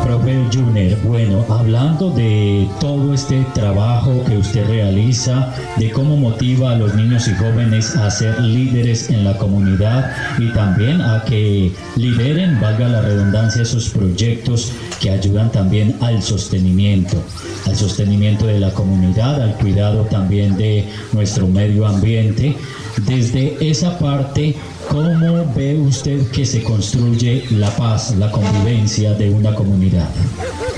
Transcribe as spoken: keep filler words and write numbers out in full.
profe Juner, bueno, hablando de todo este trabajo que usted realiza, de cómo motiva a los niños y jóvenes a ser líderes en la comunidad y también a que lideren, valga la redundancia, esos proyectos que ayudan también al sostenimiento, al sostenimiento de la comunidad, al cuidado también de nuestro medio ambiente. Desde esa parte, ¿cómo ve usted que se construye la paz, la convivencia de una comunidad?